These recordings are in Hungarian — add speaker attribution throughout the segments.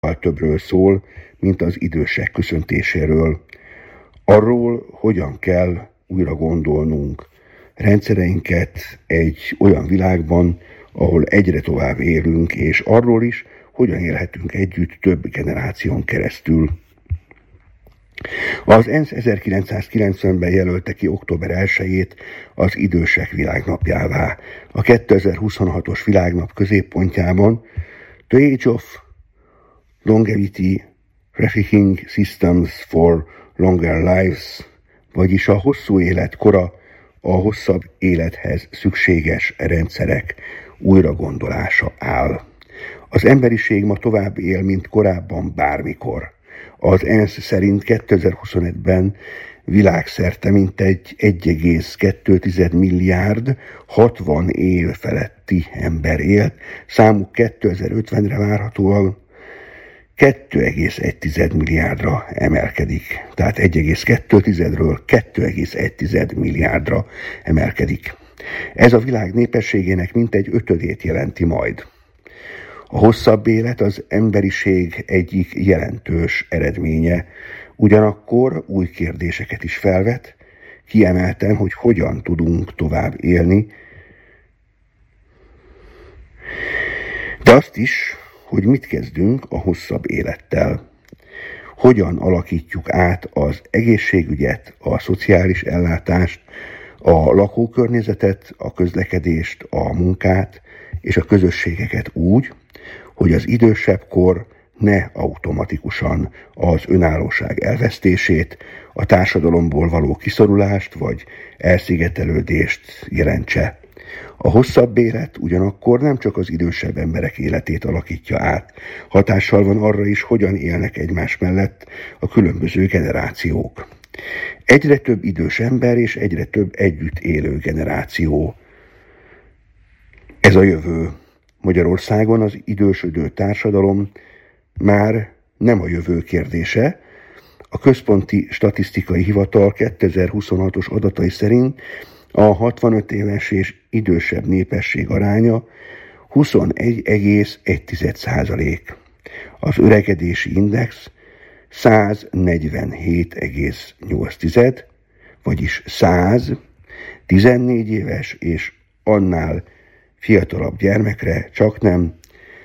Speaker 1: többről szól, mint az idősek köszöntéséről. Arról, hogyan kell újra gondolnunk rendszereinket egy olyan világban, ahol egyre tovább élünk, és arról is, hogyan élhetünk együtt több generáción keresztül. Az ENSZ 1990-ben jelölte ki október 1-ét az idősek világnapjává. A 2026-os világnap középpontjában The Age of Longevity Rethinking Systems for Longer Lives, vagyis a hosszú élet kora, a hosszabb élethez szükséges rendszerek újragondolása áll. Az emberiség ma tovább él, mint korábban bármikor. Az ENSZ szerint 2025-ben világszerte mintegy 1,2 milliárd 60 év feletti ember élt, számuk 2050-re várhatóan 2,1 milliárdra emelkedik. Tehát 1,2-ről 2,1 milliárdra emelkedik. Ez a világ népességének mintegy 5-ét jelenti majd. A hosszabb élet az emberiség egyik jelentős eredménye, ugyanakkor új kérdéseket is felvet, kiemelten, hogy hogyan tudunk tovább élni, de azt is, hogy mit kezdünk a hosszabb élettel. Hogyan alakítjuk át az egészségügyet, a szociális ellátást, a lakókörnyezetet, a közlekedést, a munkát és a közösségeket úgy, hogy az idősebb kor ne automatikusan az önállóság elvesztését, a társadalomból való kiszorulást vagy elszigetelődést jelentse. A hosszabb élet ugyanakkor nem csak az idősebb emberek életét alakítja át, hatással van arra is, hogyan élnek egymás mellett a különböző generációk. Egyre több idős ember és egyre több együtt élő generáció. Ez a jövő. Magyarországon az idősödő társadalom már nem a jövő kérdése. A Központi Statisztikai Hivatal 2026-os adatai szerint a 65 éves és idősebb népesség aránya 21,1%. Az öregedési index 147,8, vagyis 100, 14 éves és annál fiatalabb gyermekre csaknem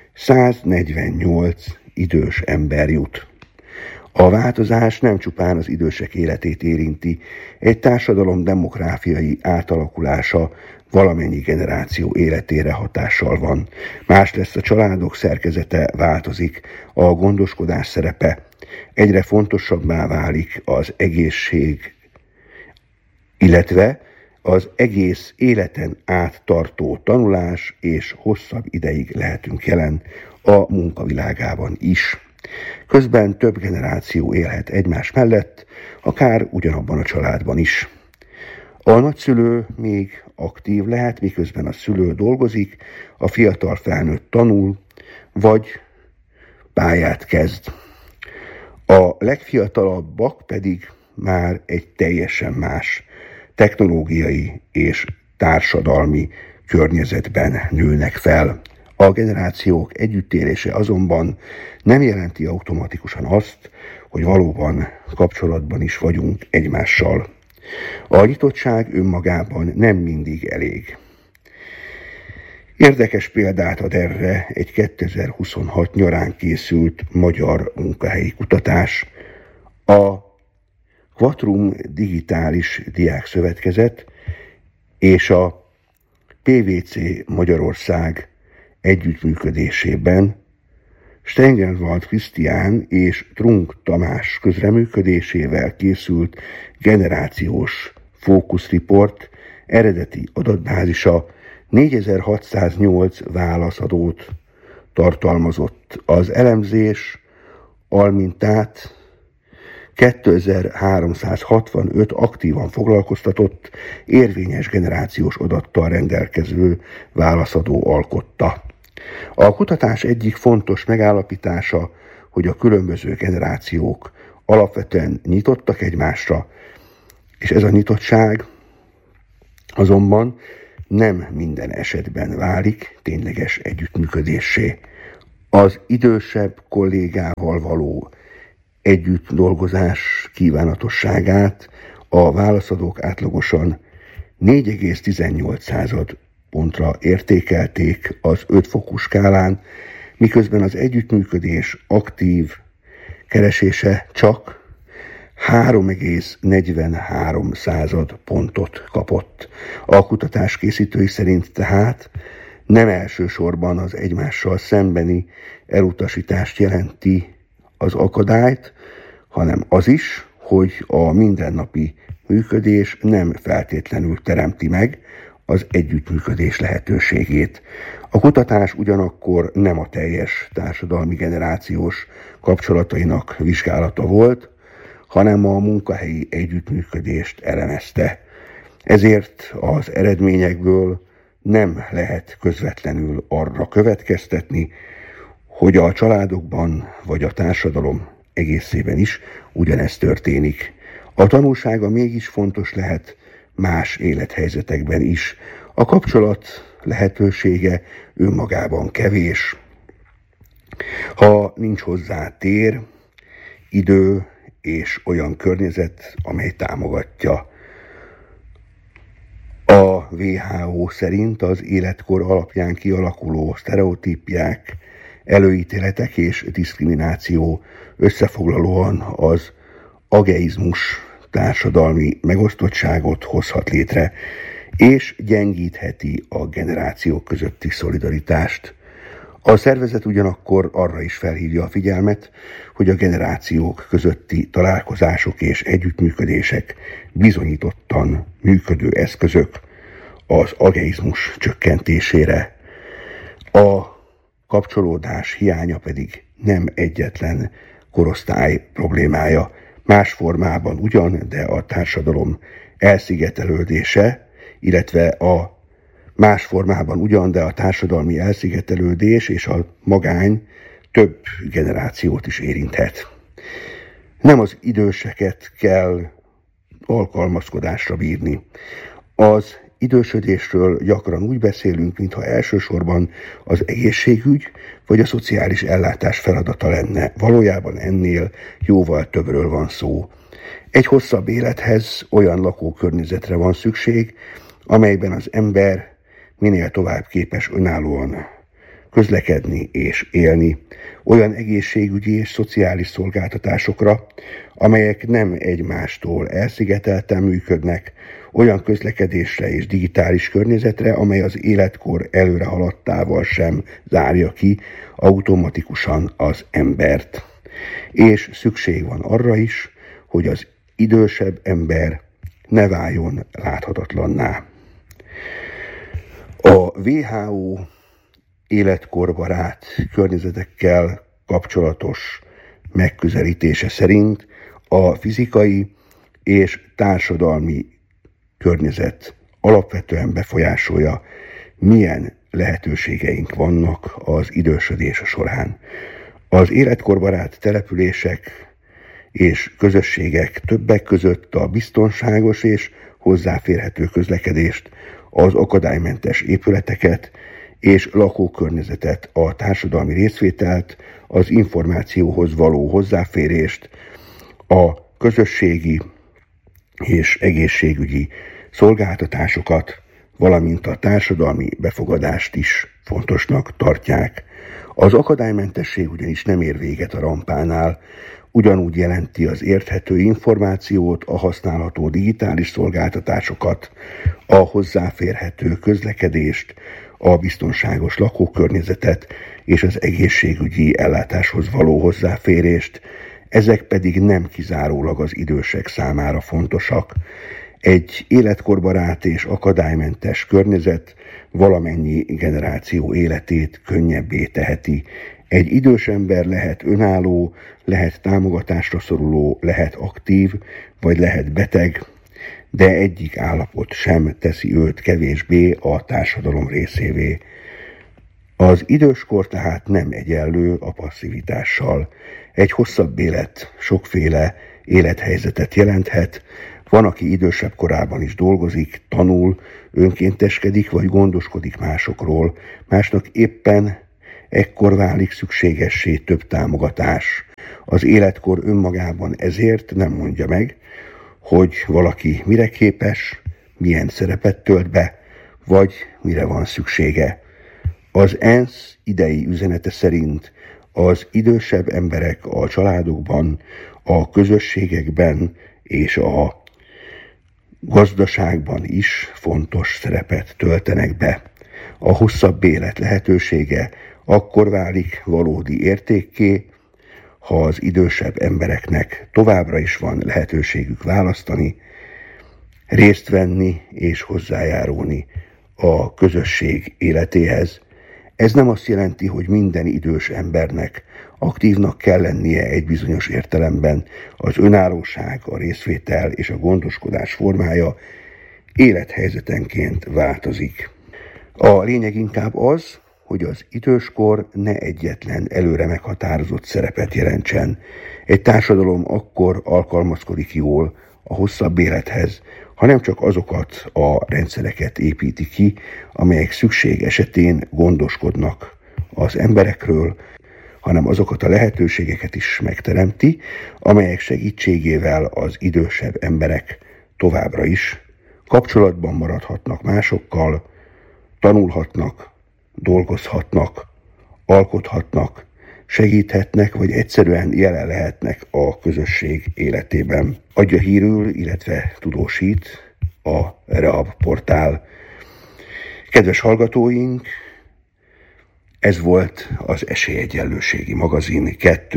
Speaker 1: 148 idős ember jut. A változás nem csupán az idősek életét érinti, egy társadalom demográfiai átalakulása valamennyi generáció életére hatással van. Más lesz a családok szerkezete, változik a gondoskodás szerepe, egyre fontosabbá válik az egészség, illetve az egész életen át tartó tanulás, és hosszabb ideig lehetünk jelen a munkavilágában is. Közben több generáció élhet egymás mellett, akár ugyanabban a családban is. A nagyszülő még aktív lehet, miközben a szülő dolgozik, a fiatal felnőtt tanul, vagy pályát kezd. A legfiatalabbak pedig már egy teljesen más technológiai és társadalmi környezetben nőnek fel. A generációk együttélése azonban nem jelenti automatikusan azt, hogy valóban kapcsolatban is vagyunk egymással. A nyitottság önmagában nem mindig elég. Érdekes példát ad erre egy 2026 nyarán készült magyar munkahelyi kutatás. A Quatrum Digitális Diákszövetkezet és a PwC Magyarország együttműködésében Stengenwald Krisztián és Trunk Tamás közreműködésével készült generációs fókuszriport eredeti adatbázisa 4608 válaszadót tartalmazott. Az elemzés almintát 2365 aktívan foglalkoztatott, érvényes generációs adattal rendelkező válaszadó alkotta. A kutatás egyik fontos megállapítása, hogy a különböző generációk alapvetően nyitottak egymásra, és ez a nyitottság azonban nem minden esetben válik tényleges együttműködéssé. Az idősebb kollégával való együtt dolgozás kívánatosságát a válaszadók átlagosan 4,18 pontra értékelték az 5 fokú skálán, miközben az együttműködés aktív keresése csak 3,43 pontot kapott. A kutatás készítői szerint tehát nem elsősorban az egymással szembeni elutasítást jelenti az akadályt, hanem az is, hogy a mindennapi működés nem feltétlenül teremti meg az együttműködés lehetőségét. A kutatás ugyanakkor nem a teljes társadalmi generációs kapcsolatainak vizsgálata volt, hanem a munkahelyi együttműködést elemezte. Ezért az eredményekből nem lehet közvetlenül arra következtetni, hogy a családokban vagy a társadalom egészében is ugyanezt történik. A tanulsága mégis fontos lehet más élethelyzetekben is. A kapcsolat lehetősége önmagában kevés. Ha nincs hozzá tér, idő és olyan környezet, amely támogatja. A WHO szerint az életkor alapján kialakuló sztereotípiák, előítéletek és diszkrimináció összefoglalóan az ageizmus társadalmi megosztottságot hozhat létre, és gyengítheti a generációk közötti szolidaritást. A szervezet ugyanakkor arra is felhívja a figyelmet, hogy a generációk közötti találkozások és együttműködések bizonyítottan működő eszközök az ageizmus csökkentésére. A kapcsolódás hiánya pedig nem egyetlen korosztály problémája. Más formában ugyan, de a társadalom elszigetelődése, illetve a társadalmi elszigetelődés és a magány több generációt is érinthet. Nem az időseket kell alkalmazkodásra bírni. Az idősödésről gyakran úgy beszélünk, mintha elsősorban az egészségügy vagy a szociális ellátás feladata lenne. Valójában ennél jóval többről van szó. Egy hosszabb élethez olyan lakókörnyezetre van szükség, amelyben az ember minél tovább képes önállóan közlekedni és élni, olyan egészségügyi és szociális szolgáltatásokra, amelyek nem egymástól elszigetelten működnek, olyan közlekedésre és digitális környezetre, amely az életkor előre haladtával sem zárja ki automatikusan az embert. És szükség van arra is, hogy az idősebb ember ne váljon láthatatlanná. A WHO életkorbarát környezetekkel kapcsolatos megközelítése szerint a fizikai és társadalmi környezet alapvetően befolyásolja, milyen lehetőségeink vannak az idősödés során. Az életkorbarát települések és közösségek többek között a biztonságos és hozzáférhető közlekedést, az akadálymentes épületeket és lakókörnyezetet, a társadalmi részvételt, az információhoz való hozzáférést, a közösségi és egészségügyi szolgáltatásokat, valamint a társadalmi befogadást is fontosnak tartják. Az akadálymentesség ugyanis nem ér véget a rampánál, ugyanúgy jelenti az érthető információt, a használható digitális szolgáltatásokat, a hozzáférhető közlekedést, a biztonságos lakókörnyezetet és az egészségügyi ellátáshoz való hozzáférést, ezek pedig nem kizárólag az idősek számára fontosak. Egy életkorbarát és akadálymentes környezet valamennyi generáció életét könnyebbé teheti. Egy idős ember lehet önálló, lehet támogatásra szoruló, lehet aktív, vagy lehet beteg, de egyik állapot sem teszi őt kevésbé a társadalom részévé. Az időskor tehát nem egyenlő a passzivitással. Egy hosszabb élet sokféle élethelyzetet jelenthet. Van, aki idősebb korában is dolgozik, tanul, önkénteskedik vagy gondoskodik másokról. Másnak éppen ekkor válik szükségessé több támogatás. Az életkor önmagában ezért nem mondja meg, hogy valaki mire képes, milyen szerepet tölt be, vagy mire van szüksége. Az ENSZ idei üzenete szerint az idősebb emberek a családokban, a közösségekben és a gazdaságban is fontos szerepet töltenek be. A hosszabb élet lehetősége akkor válik valódi értékké, ha az idősebb embereknek továbbra is van lehetőségük választani, részt venni és hozzájárulni a közösség életéhez. Ez nem azt jelenti, hogy minden idős embernek aktívnak kell lennie egy bizonyos értelemben. Az önállóság, a részvétel és a gondoskodás formája élethelyzetenként változik. A lényeg inkább az, hogy az időskor ne egyetlen előre meghatározott szerepet jelentsen. Egy társadalom akkor alkalmazkodik jól a hosszabb élethez, ha nem csak azokat a rendszereket építi ki, amelyek szükség esetén gondoskodnak az emberekről, hanem azokat a lehetőségeket is megteremti, amelyek segítségével az idősebb emberek továbbra is kapcsolatban maradhatnak másokkal, tanulhatnak, dolgozhatnak, alkothatnak, segíthetnek, vagy egyszerűen jelen lehetnek a közösség életében. Adja hírül, illetve tudósít a REAB portál. Kedves hallgatóink, ez volt az Esélyegyenlőségi magazin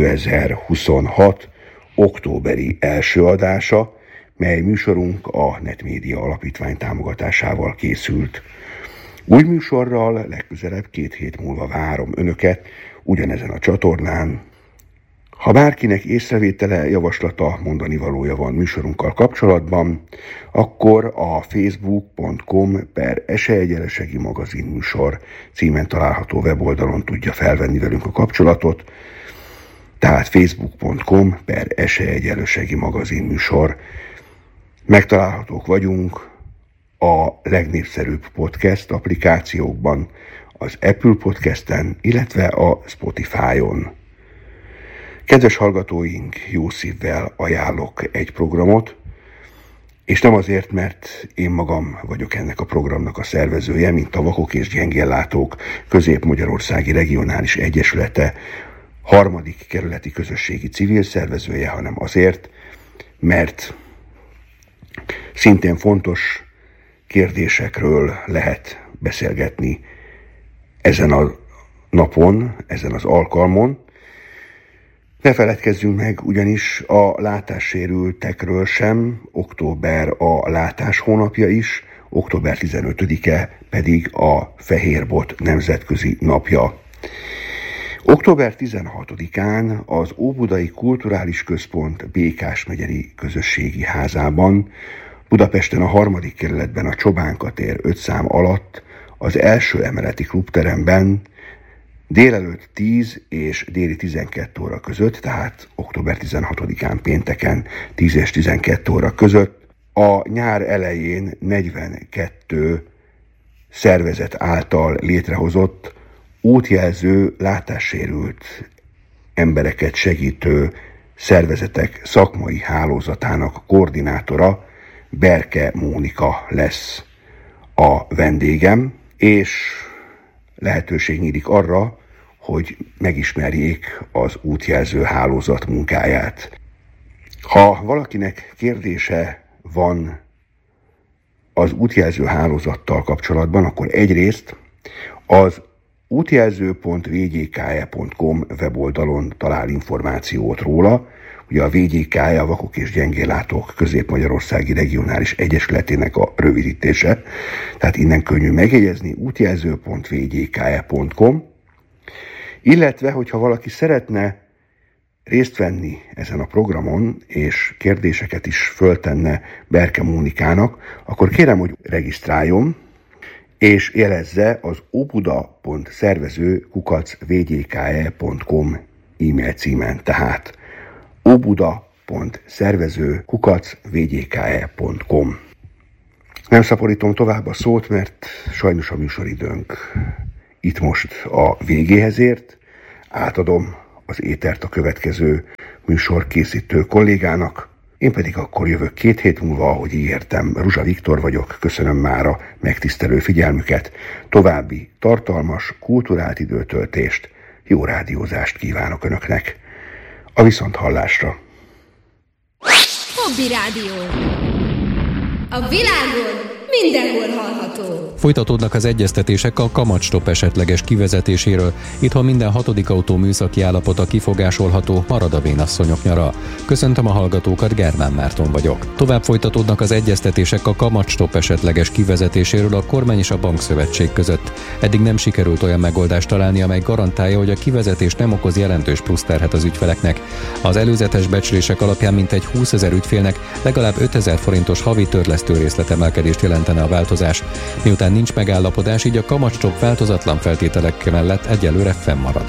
Speaker 1: 2026. októberi első adása, mely műsorunk a Netmédia Alapítvány támogatásával készült. Új műsorral legközelebb 2 hét múlva várom Önöket ugyanezen a csatornán. Ha bárkinek észrevétele, javaslata, mondanivalója van műsorunkkal kapcsolatban, akkor a facebook.com/esélyegyenlőségi magazin műsor címen található weboldalon tudja felvenni velünk a kapcsolatot, tehát facebook.com/esélyegyenlőségi magazin műsor. Megtalálhatók vagyunk a legnépszerűbb podcast applikációkban, az Apple Podcasten, illetve a Spotify-on. Kedves hallgatóink, jó szívvel ajánlok egy programot, és nem azért, mert én magam vagyok ennek a programnak a szervezője, mint a Vakok és Gyengéllátók Közép-Magyarországi Regionális Egyesülete 3. kerületi közösségi civil szervezője, hanem azért, mert szintén fontos kérdésekről lehet beszélgetni ezen a napon, ezen az alkalmon. Ne feledkezzünk meg ugyanis a látássérültekről sem, október a látás hónapja is, október 15-e pedig a Fehérbot nemzetközi napja. Október 16-án az Óbudai Kulturális Központ Békás megyeri közösségi házában, Budapesten a 3. kerületben a Csobánka tér 5 szám alatt, az első emeleti klubteremben délelőtt 10 és déli 12 óra között, tehát október 16-án pénteken 10 és 12 óra között a nyár elején 42 szervezet által létrehozott útjelző, látássérült embereket segítő szervezetek szakmai hálózatának koordinátora, Berke Mónika lesz a vendégem, és lehetőség nyílik arra, hogy megismerjék az útjelző hálózat munkáját. Ha valakinek kérdése van az útjelző hálózattal kapcsolatban, akkor egyrészt az útjelző.vgyke.com weboldalon talál információt róla. Ugye a VGK, a Vakok és Gyengéllátók Közép-Magyarországi Regionális Egyesületének a rövidítése, tehát innen könnyű megjegyezni, útjelző.vgyke.com, illetve, hogyha valaki szeretne részt venni ezen a programon, és kérdéseket is föltenne Berke Mónikának, akkor kérem, hogy regisztráljon, és jelezze az obuda.szervező@vgyke.com e-mail címen, tehát obuda.szervező@vgyke.com. Nem szaporítom tovább a szót, mert sajnos a műsoridőnk itt most a végéhez ért. Átadom az étert a következő műsorkészítő kollégának. Én pedig akkor jövök 2 hét múlva, ahogy ígértem. Ruzsa Viktor vagyok, köszönöm mára megtisztelő figyelmüket. További tartalmas, kulturált időtöltést, jó rádiózást kívánok Önöknek. A viszonthallásra!
Speaker 2: Hobby Rádió. A világon mindenhol hallható.
Speaker 3: Folytatódnak az egyeztetések a kamatstopp esetleges kivezetéséről. Itthon minden 6. autó műszaki állapota kifogásolható, marad a vénasszonyok nyara. Köszöntöm a hallgatókat, Germán Márton vagyok. Tovább folytatódnak az egyeztetések a kamatstopp esetleges kivezetéséről a kormány és a bankszövetség között. Eddig nem sikerült olyan megoldást találni, amely garantálja, hogy a kivezetés nem okoz jelentős pluszterhet az ügyfeleknek. Az előzetes becslések alapján mintegy 20 000 ügyfélnek legalább 5 000 forintos havi törlesztő részletemelkedést jelentene a változás. Miután nincs megállapodás, így a kamatstopp változatlan feltételek mellett egyelőre fennmarad.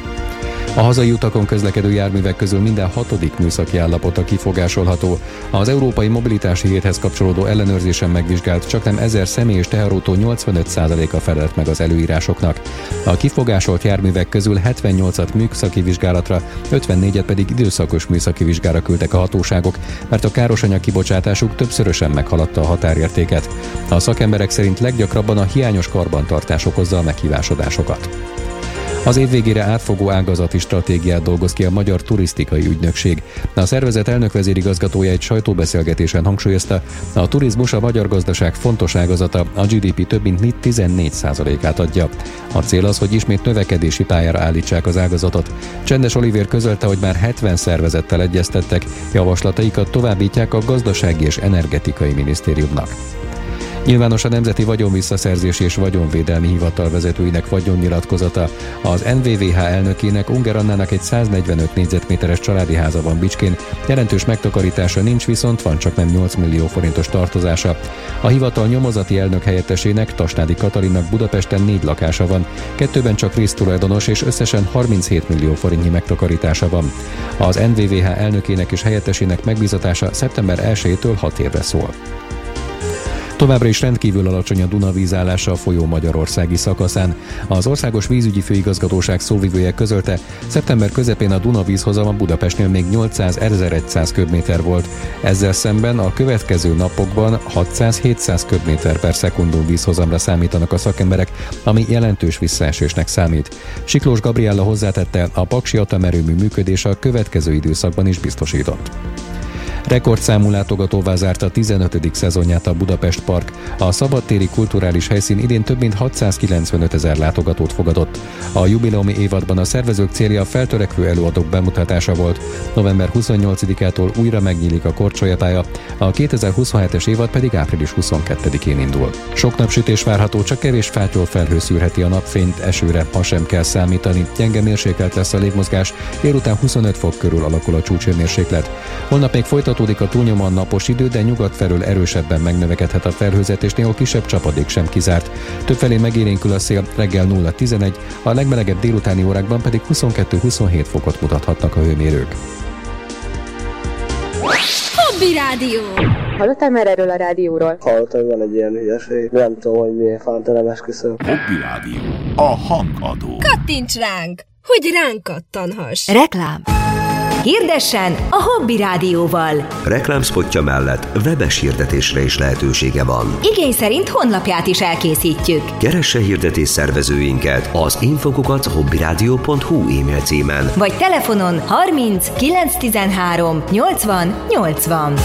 Speaker 3: A hazai utakon közlekedő járművek közül minden 6. műszaki állapota kifogásolható. Az Európai Mobilitási Héthez kapcsolódó ellenőrzésen megvizsgált csaknem 1000 személy és teherautó 85%-a felelt meg az előírásoknak. A kifogásolt járművek közül 78-at műszaki vizsgálatra, 54-et pedig időszakos műszaki vizsgára küldtek a hatóságok, mert a károsanyag kibocsátásuk többszörösen meghaladta a határértéket. A szakemberek szerint leggyakrabban a hiányos karbantartás okozza a meghívásodásokat. Az év végére átfogó ágazati stratégiát dolgoz ki a Magyar Turisztikai Ügynökség. A szervezet elnök-vezérigazgatója egy sajtóbeszélgetésen hangsúlyozta, a turizmus a magyar gazdaság fontos ágazata, a GDP több mint 14%-át adja. A cél az, hogy ismét növekedési pályára állítsák az ágazatot. Csendes Olivér közölte, hogy már 70 szervezettel egyeztettek, javaslataikat továbbítják a Gazdasági és Energetikai Minisztériumnak. Nyilvános a Nemzeti Vagyonvisszaszerzési és Vagyonvédelmi Hivatal vezetőinek vagyonnyilatkozata. Az NVVH elnökének, Unger Annának egy 145 négyzetméteres családi háza van Bicskén, jelentős megtakarítása nincs, viszont van csaknem 8 millió forintos tartozása. A hivatal nyomozati elnök helyettesének, Tasnádi Katalinnak Budapesten 4 lakása van, 2-ben csak résztulajdonos és összesen 37 millió forintnyi megtakarítása van. Az NVVH elnökének és helyettesének megbízatása szeptember 1-től 6 évre szól. Továbbra is rendkívül alacsony a Duna vízállása a folyó magyarországi szakaszán. Az Országos Vízügyi Főigazgatóság szóvivője közölte, szeptember közepén a Duna vízhozama Budapestnél még 800-1100 köbméter volt. Ezzel szemben a következő napokban 600-700 köbméter per szekundum vízhozamra számítanak a szakemberek, ami jelentős visszaesésnek számít. Siklós Gabriella hozzátette, a paksi atomerőmű működése a következő időszakban is biztosított. Rekordszámú látogatóvá zárta a 15. szezonját a Budapest Park. A szabadtéri kulturális helyszín idén több mint 695 000 látogatót fogadott. A jubileumi évadban a szervezők célja a feltörekvő előadók bemutatása volt. November 28-ától újra megnyílik a Korcsolyapálya, a 2027-es évad pedig április 22-én indul. Sok napsütés várható, csak kevés fátyol felhő szűrheti a napfényt, esőre ma sem kell számítani. Gyenge mérsékelt lesz a légmozgás, délután 25 fok körül alakul a csúcshőmérséklet. Holnap még folytatódik a túlnyomóan napos idő, de nyugat felől erősebben megnövekedhet a felhőzet, és néhol kisebb csapadék sem kizárt. Többfelé megélénkül a szél, reggel 0-11, a legmelegebb délutáni órákban pedig 22-27 fokot mutathatnak a hőmérők.
Speaker 2: Hobby Rádió.
Speaker 4: Hallottál már erről a rádióról?
Speaker 5: Hallottam, hogy van egy ilyen hülyeség. Nem tudom, hogy miért fántelen esküszöm.
Speaker 6: Hobby Rádió. A hangadó.
Speaker 2: Kattints ránk, hogy ránk kattanhass.
Speaker 7: Reklám. Hirdessen a Hobby Rádióval.
Speaker 8: Reklámszpotja mellett webes hirdetésre is lehetősége van.
Speaker 7: Igény szerint honlapját is elkészítjük.
Speaker 8: Keresse hirdetés szervezőinket az info@hobbyradio.hu e-mail címen.
Speaker 7: Vagy telefonon 30 913 80 80.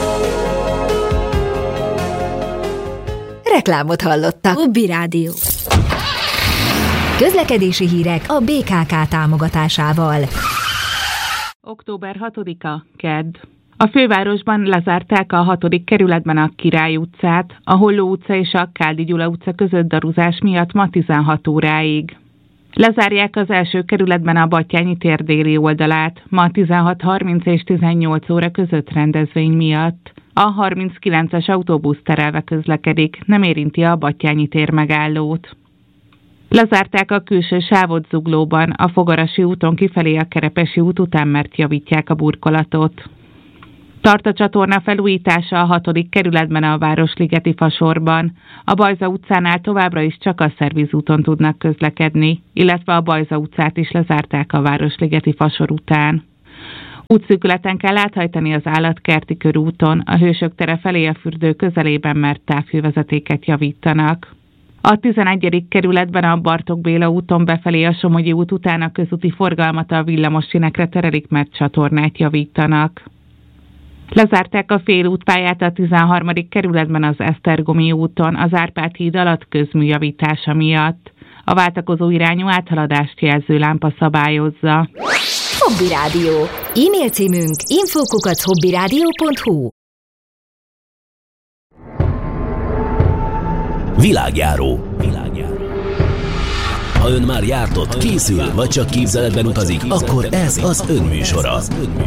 Speaker 7: Reklámot hallotta.
Speaker 2: Hobby Rádió.
Speaker 7: Közlekedési hírek a BKK támogatásával.
Speaker 9: Október 6-a, kedd. A fővárosban lezárták a 6. kerületben a Király utcát, a Holló utca és a Káldi Gyula utca között daruzás miatt ma 16 óráig. Lezárják az első kerületben a Batthyány tér déli oldalát, ma 16:30 és 18 óra között rendezvény miatt. A 39-es autóbusz terelve közlekedik, nem érinti a Batthyány tér megállót. Lezárták a külső sávot Zuglóban, a Fogarasi úton kifelé a Kerepesi út után, mert javítják a burkolatot. Tart a csatorna felújítása a 6. kerületben a Városligeti Fasorban. A Bajza utcánál továbbra is csak a szervizúton tudnak közlekedni, illetve a Bajza utcát is lezárták a Városligeti Fasor után. Útszűkületen kell áthajtani az Állatkerti körúton, a Hősök tere felé a fürdő közelében, mert távhővezetéket javítanak. A 11. kerületben a Bartók Béla úton befelé a Somogyi út után a közúti forgalmat a villamos sínekre terelik, mert csatornát javítanak. Lezárták a félútpályát a 13. kerületben az Esztergomi úton, az Árpád híd alatt közműjavítása miatt. A váltakozó irányú áthaladást jelző lámpa szabályozza.
Speaker 7: Hobby Rádió. E-mail címünk info@hobbyradio.hu.
Speaker 10: Világjáró. Ha ön már jártott, készül, vagy csak képzeletben utazik, akkor ez az ön műsora.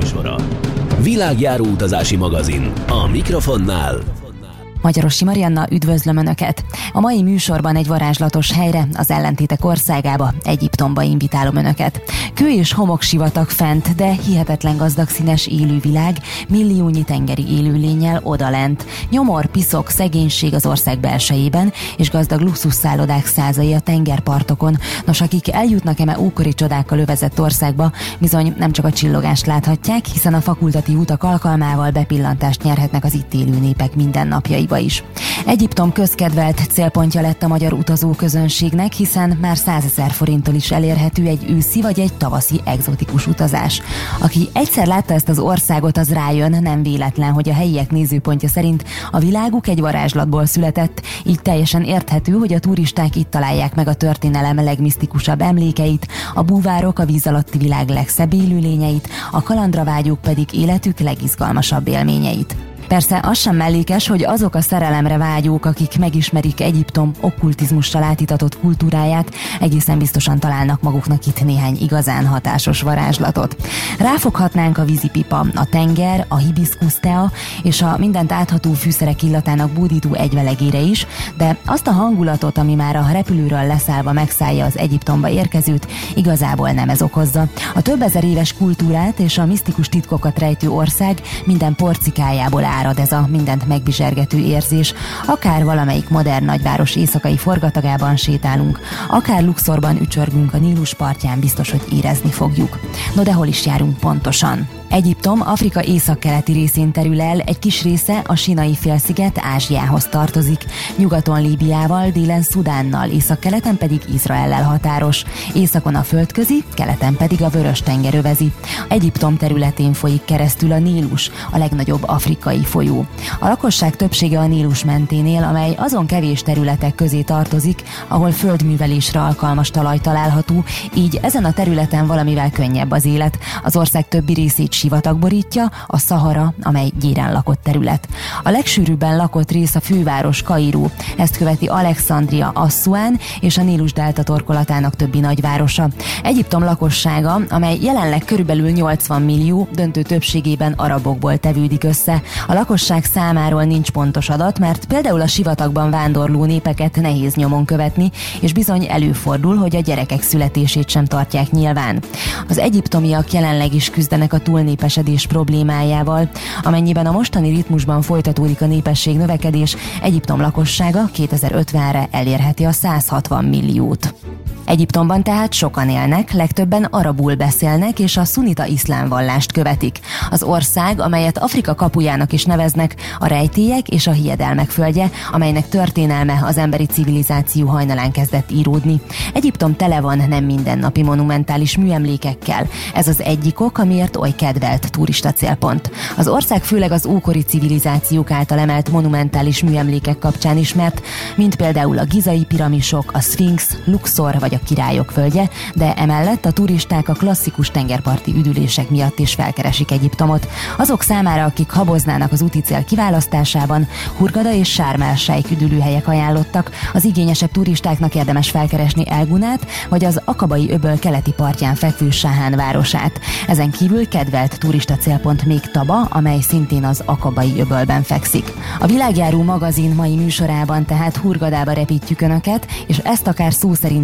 Speaker 10: Világjáró utazási magazin. A mikrofonnál
Speaker 11: Magyarosi Marianna, üdvözlöm Önöket! A mai műsorban egy varázslatos helyre, az ellentétek országába, Egyiptomba invitálom Önöket. Kő és homoksivatag fent, de hihetetlen gazdag színes élővilág, milliónyi tengeri élőlénnyel odalent. Nyomor, piszok, szegénység az ország belsejében, és gazdag luxuszállodák százai a tengerpartokon. Nos, akik eljutnak eme ókori csodákkal övezett országba, bizony nem csak a csillogást láthatják, hiszen a fakultatív utak alkalmával bepillantást nyerhetnek az itt élő népek mindennapjaiba is. Egyiptom közkedvelt célpontja lett a magyar utazóközönségnek, hiszen már 100 000 forinttól is elérhető egy őszi vagy egy tavaszi egzotikus utazás. Aki egyszer látta ezt az országot, az rájön, nem véletlen, hogy a helyiek nézőpontja szerint a világuk egy varázslatból született, így teljesen érthető, hogy a turisták itt találják meg a történelem legmisztikusabb emlékeit, a búvárok a víz alatti világ legszebb élőlényeit, a kalandra vágyók pedig életük legizgalmasabb élményeit. Persze az sem mellékes, hogy azok a szerelemre vágyók, akik megismerik Egyiptom okkultizmussal átitatott kultúráját, egészen biztosan találnak maguknak itt néhány igazán hatásos varázslatot. Ráfoghatnánk a vízipipa, a tenger, a hibiszkusztea és a mindent átható fűszerek illatának bódító egyvelegére is, de azt a hangulatot, ami már a repülőről leszállva megszállja az Egyiptomba érkezőt, igazából nem ez okozza. A több ezer éves kultúrát és a misztikus titkokat rejtő ország minden porcikájából árad ez a mindent megbizsergető érzés. Akár valamelyik modern nagyváros éjszakai forgatagában sétálunk, akár Luxorban ücsörgünk a Nílus partján, biztos, hogy érezni fogjuk. No de hol is járunk pontosan? Egyiptom Afrika északkeleti részén terül el, egy kis része, a Sinai félsziget Ázsiához tartozik. Nyugaton Líbiával, délen Szudánnal, északkeleten pedig Izraellel határos. Északon a Földközi, keleten pedig a Vörös-tenger övezi. Egyiptom területén folyik keresztül a Nílus, a legnagyobb afrikai folyó. A lakosság többsége a Nílus mentén él, amely azon kevés területek közé tartozik, ahol földművelésre alkalmas talaj található, így ezen a területen valamivel könnyebb az élet. Az ország többi részét sivatag borítja, a Szahara, amely gyéren lakott terület. A legsűrűbben lakott rész a főváros Kairó, ezt követi Alexandria, Asszuán és a Nílus-delta torkolatának többi nagyvárosa. Egyiptom lakossága, amely jelenleg körülbelül 80 millió, döntő többségében arabokból tevődik össze. A lakosság számáról nincs pontos adat, mert például a sivatagban vándorló népeket nehéz nyomon követni, és bizony előfordul, hogy a gyerekek születését sem tartják nyilván. Az egyiptomiak jelenleg is küzdenek a túlnépesedés problémájával. Amennyiben a mostani ritmusban folytatódik a népesség növekedés, Egyiptom lakossága 2050-re elérheti a 160 milliót. Egyiptomban tehát sokan élnek, legtöbben arabul beszélnek és a szunita iszlám vallást követik. Az ország, amelyet Afrika kapujának is neveznek, a rejtélyek és a hiedelmek földje, amelynek történelme az emberi civilizáció hajnalán kezdett íródni. Egyiptom tele van nem mindennapi monumentális műemlékekkel. Ez az egyik ok, amiért oly kedvelt turista célpont. Az ország főleg az ókori civilizációk által emelt monumentális műemlékek kapcsán ismert, mint például a gizai piramisok, a Szfinx, Luxor vagy a Királyok földje, de emellett a turisták a klasszikus tengerparti üdülések miatt is felkeresik Egyiptomot. Azok számára, akik haboznának az úti cél kiválasztásában, Hurgada és Sharm el-Sheikh üdülőhelyek ajánlottak, az igényesebb turistáknak érdemes felkeresni El-Gunát, vagy az Akabai öböl keleti partján fekvő Sahán városát. Ezen kívül kedvelt turista célpont még Taba, amely szintén az Akabai öbölben fekszik. A Világjáró magazin mai műsorában tehát Hurgadába repítjük Önöket, és ezt akár szó szerint is érthetjük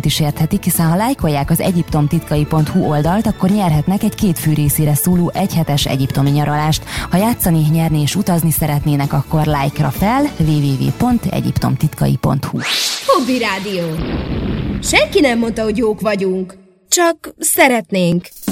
Speaker 11: megtehetik, hiszen ha lájkolják az egyiptomtitkai.hu oldalt, akkor nyerhetnek egy 2 fűrészére szóló egyhetes egyiptomi nyaralást. Ha játszani, nyerni és utazni szeretnének, akkor lájkra fel www.egyiptomtitkai.hu.
Speaker 2: Hobby Rádió. Senki nem mondta, hogy jók vagyunk, csak szeretnénk.